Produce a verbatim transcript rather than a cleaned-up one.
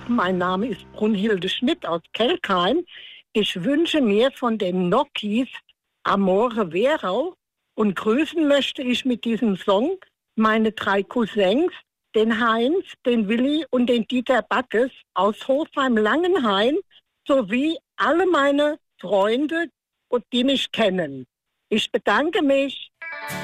mein Name ist Brunhilde Schmidt aus Kelkheim. Ich wünsche mir von den Nokis Amore Vero und grüßen möchte ich mit diesem Song meine drei Cousins, den Heinz, den Willi und den Dieter Backes aus Hofheim-Langenhain sowie alle meine Freunde, die mich kennen. Ich bedanke mich.